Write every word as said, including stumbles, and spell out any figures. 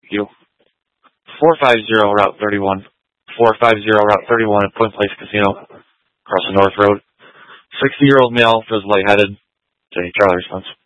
You. four five zero Route thirty-one. four five zero Route thirty-one at Point Place Casino. Across the North Road. sixty-year-old male feels lightheaded. J. Charlie response.